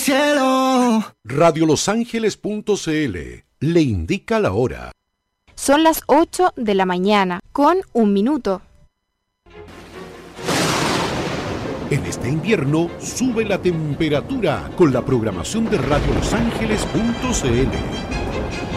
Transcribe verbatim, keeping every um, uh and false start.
cielo. radio los ángeles punto c l le indica la hora. Son las ocho de la mañana, con un minuto. En este invierno sube la temperatura con la programación de radio los ángeles punto c l.